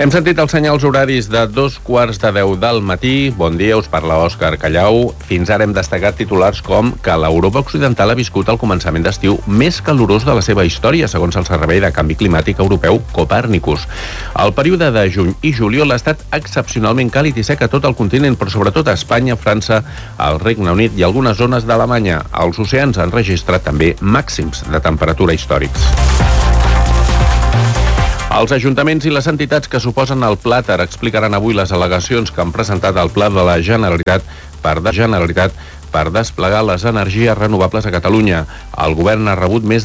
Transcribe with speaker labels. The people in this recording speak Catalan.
Speaker 1: Hem sentit els senyals horaris de 2:45 del matí. Bon dia, us parla Òscar Callau. Fins ara hem destacat titulars com que l'Europa occidental ha viscut el començament d'estiu més calorós de la seva història, segons el Servei de Canvi Climàtic Europeu Copernicus. El període de juny i juliol ha estat excepcionalment càlid i sec a tot el continent, però sobretot a Espanya, França, el Regne Unit i algunes zones d'Alemanya. Els oceans han registrat també màxims de temperatura històrics. Els ajuntaments i les entitats que suposen el Plàter explicaran avui les al·legacions que han presentat al Pla de la Generalitat per desplegar les energies renovables a Catalunya. El govern ha rebut més